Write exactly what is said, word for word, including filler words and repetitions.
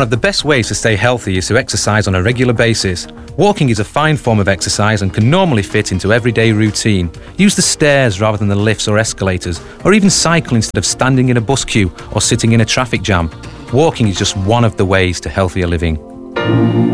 one of the best ways to stay healthy is to exercise on a regular basis. Walking is a fine form of exercise and can normally fit into everyday routine. Use the stairs rather than the lifts or escalators, or even cycle instead of standing in a bus queue or sitting in a traffic jam. Walking is just one of the ways to healthier living.